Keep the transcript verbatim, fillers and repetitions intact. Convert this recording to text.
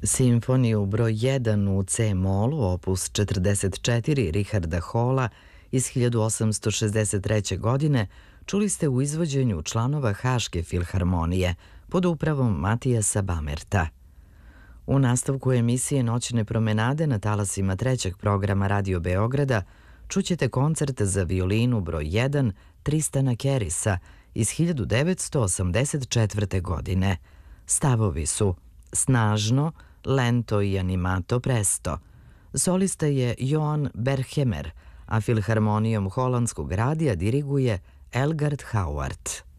Simfoniju broj jedan u C-molu, opus četrdeset četiri Richarda Hola iz hiljadu osamsto šezdeset treće. godine čuli ste u izvođenju članova Haške filharmonije pod upravom Matijasa Bamerta. U nastavku emisije Noćne promenade na talasima trećeg programa Radio Beograda čućete koncert za violinu broj jedan Tristana Kerisa iz hiljadu devetsto osamdeset četvrte. godine. Stavovi su snažno, lento i animato presto. Solista je Johan Berhemer, a filharmonijom Holandskog radija diriguje Elgard Hauart.